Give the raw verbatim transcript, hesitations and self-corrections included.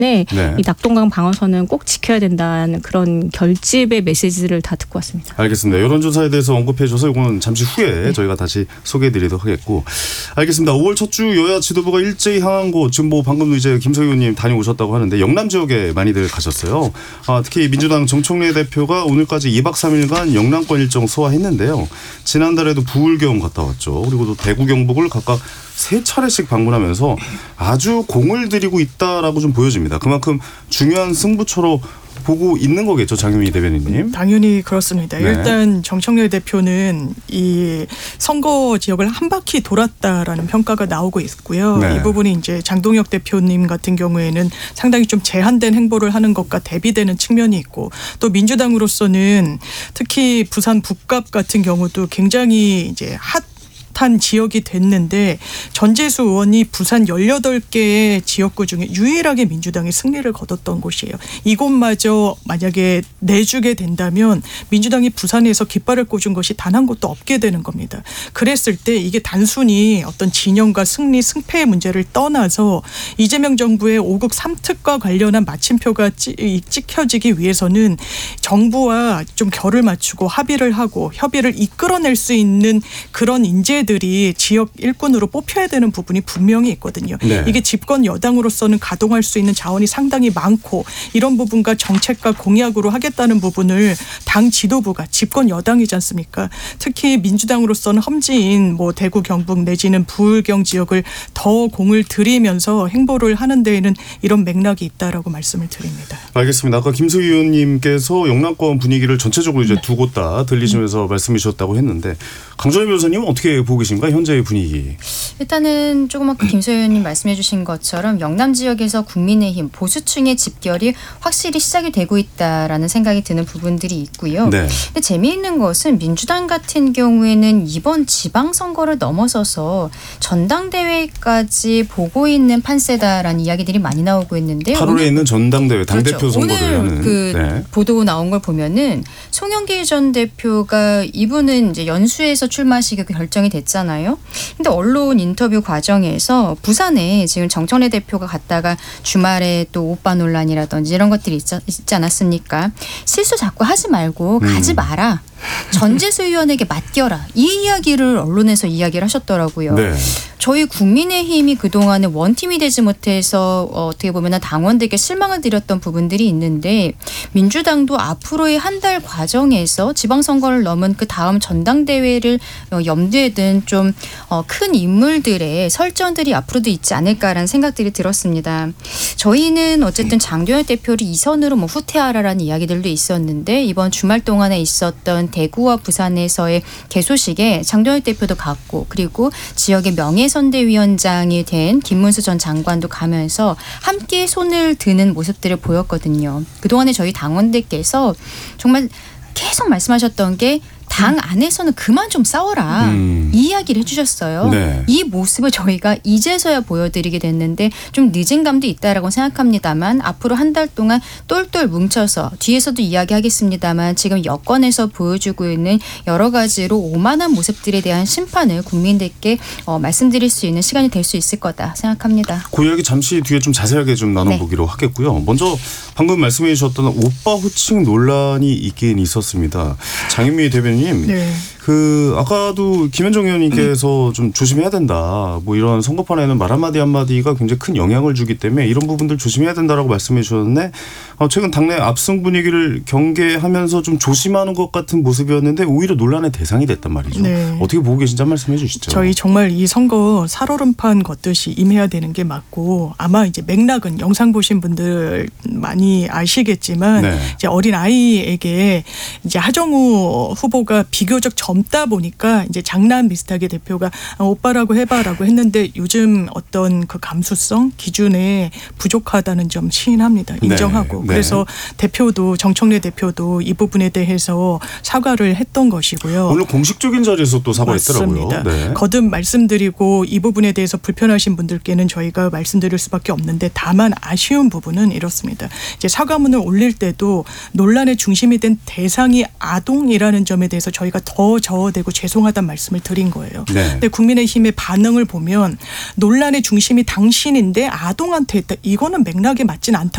네. 이 낙동강 방어선은 꼭 지켜야 된다는 그런 결집의 메시지를 다 듣고 왔습니다. 알겠습니다. 여론조사에 대해서 언급해 주셔서 이건 잠시 후에 네. 저희가 다시 소개해드리도록 하겠고, 알겠습니다. 오월 첫 주 여야 지도부가 일제히 향한 곳, 지금 뭐 방금도 이제 김석희 의원님 다녀오셨다고 하는데 영남 지역에 많이들 가셨어요. 아, 특히 민주당 정청래 대표가 오늘까지 이박 삼일간 영남권 일정 소화했는데요. 지난달에도 부울경 갔다 왔죠. 그리고 또 대구 경북을 각각 세 차례씩 방문하면서 아주 공을 들이고 있다라고 좀 보여집니다. 그만큼 중요한 승부처로 보고 있는 거겠죠, 장윤희 대변인님? 당연히 그렇습니다. 네. 일단 정청래 대표는 이 선거 지역을 한 바퀴 돌았다라는 평가가 나오고 있고요. 네. 이 부분이 이제 장동혁 대표님 같은 경우에는 상당히 좀 제한된 행보를 하는 것과 대비되는 측면이 있고, 또 민주당으로서는 특히 부산 북갑 같은 경우도 굉장히 이제 핫 한 지역이 됐는데 전재수 의원이 부산 열여덟 개의 지역구 중에 유일하게 민주당이 승리를 거뒀던 곳이에요. 이곳마저 만약에 내주게 된다면 민주당이 부산에서 깃발을 꽂은 것이 단 한 곳도 없게 되는 겁니다. 그랬을 때 이게 단순히 어떤 진영과 승리, 승패의 문제를 떠나서 이재명 정부의 오국 삼특과 관련한 마침표가 찍혀지기 위해서는 정부와 좀 결을 맞추고 합의를 하고 협의를 이끌어낼 수 있는 그런 인재 들이 지역 일꾼으로 뽑혀야 되는 부분이 분명히 있거든요. 네. 이게 집권 여당으로서는 가동할 수 있는 자원이 상당히 많고, 이런 부분과 정책과 공약으로 하겠다는 부분을 당 지도부가 집권 여당이지 않습니까? 특히 민주당으로서는 험지인 뭐 대구 경북 내지는 부울경 지역을 더 공을 들이면서 행보를 하는 데에는 이런 맥락이 있다라고 말씀을 드립니다. 알겠습니다. 아까 김석희 의원님께서 영남권 분위기를 전체적으로 이제 두 곳 다 들리시면서 음. 말씀해 주셨다고 했는데, 강정희 변호사님은 어떻게 보고 계신가, 현재의 분위기? 일단은 조금 아까 김소희 의원님 말씀해 주신 것처럼 영남 지역에서 국민의힘 보수층의 집결이 확실히 시작이 되고 있다라는 생각이 드는 부분들이 있고요. 네. 근데 재미있는 것은 민주당 같은 경우에는 이번 지방선거를 넘어서서 전당대회까지 보고 있는 판세다라는 이야기들이 많이 나오고 있는데, 팔월에 있는 전당대회 당대표 그렇죠. 선거를 오늘 하는 그 네. 보도 나온 걸 보면은 송영길 전 대표가 이분은 이제 연수에서 출마하시기로 결정이 됐잖아요. 근데 언론 인터뷰 과정에서 부산에 지금 정청래 대표가 갔다가 주말에 또 오빠 논란이라든지 이런 것들이 있지, 있지 않았습니까? 실수 자꾸 하지 말고 가지 마라. 전재수 의원에게 맡겨라. 이 이야기를 언론에서 이야기를 하셨더라고요. 네. 저희 국민의힘이 그동안에 원팀이 되지 못해서 어떻게 보면 당원들에게 실망을 드렸던 부분들이 있는데, 민주당도 앞으로의 한 달 과정에서 지방선거를 넘은 그 다음 전당대회를 염두에 둔 좀 큰 인물들의 설전들이 앞으로도 있지 않을까라는 생각들이 들었습니다. 저희는 어쨌든 장도연 대표를 이 선으로 뭐 후퇴하라라는 이야기들도 있었는데, 이번 주말 동안에 있었던 대구와 부산에서의 개소식에 장도연 대표도 갔고, 그리고 지역의 명예선대위원장이 된 김문수 전 장관도 가면서 함께 손을 드는 모습들을 보였거든요. 그동안에 저희 당원들께서 정말 계속 말씀하셨던 게 당 안에서는 그만 좀 싸워라. 음. 이 이야기를 해주셨어요. 네. 이 모습을 저희가 이제서야 보여드리게 됐는데 좀 늦은 감도 있다라고 생각합니다만, 앞으로 한 달 동안 똘똘 뭉쳐서 뒤에서도 이야기하겠습니다만 지금 여권에서 보여주고 있는 여러 가지로 오만한 모습들에 대한 심판을 국민들께 어, 말씀드릴 수 있는 시간이 될 수 있을 거다 생각합니다. 그 이야기 잠시 뒤에 좀 자세하게 좀 나눠보기로 네. 하겠고요. 먼저 방금 말씀해 주셨던 오빠 호칭 논란이 있긴 있었습니다. 장윤희 대변인 네. 그 아까도 김현정 의원님께서 좀 조심해야 된다. 뭐 이런 선거판에는 말 한마디 한마디가 굉장히 큰 영향을 주기 때문에 이런 부분들 조심해야 된다라고 말씀해 주셨는데, 최근 당내 압승 분위기를 경계하면서 좀 조심하는 것 같은 모습이었는데 오히려 논란의 대상이 됐단 말이죠. 네. 어떻게 보고 계신지 말씀해 주시죠. 저희 정말 이 선거 살얼음판 걷듯이 임해야 되는 게 맞고, 아마 이제 맥락은 영상 보신 분들 많이 아시겠지만 네. 이제 어린 아이에게 이제 하정우 후보가 비교적 젊다 보니까 이제 장난 비슷하게 대표가 오빠라고 해봐라고 했는데, 요즘 어떤 그 감수성 기준에 부족하다는 점 시인합니다. 인정하고. 네. 그래서 네. 대표도 정청래 대표도 이 부분에 대해서 사과를 했던 것이고요. 오늘 공식적인 자리에서 또 사과했더라고요. 맞습니다. 네. 거듭 말씀드리고 이 부분에 대해서 불편하신 분들께는 저희가 말씀드릴 수밖에 없는데, 다만 아쉬운 부분은 이렇습니다. 이제 사과문을 올릴 때도 논란의 중심이 된 대상이 아동이라는 점에 대해서 저희가 더 저어대고 죄송하다는 말씀을 드린 거예요. 네. 근데 국민의힘의 반응을 보면 논란의 중심이 당신인데 아동한테 했다. 이거는 맥락에 맞진 않다.